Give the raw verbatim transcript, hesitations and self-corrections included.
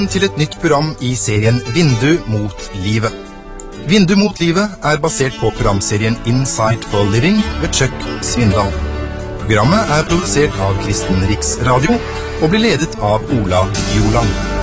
Til et nytt program i serien Vindu mot livet. Vindu mot livet er basert på programserien Insight for Living ved Chuck Svindal. Programmet er produsert av Kristen Riksradio og blir ledet av Ola Joland.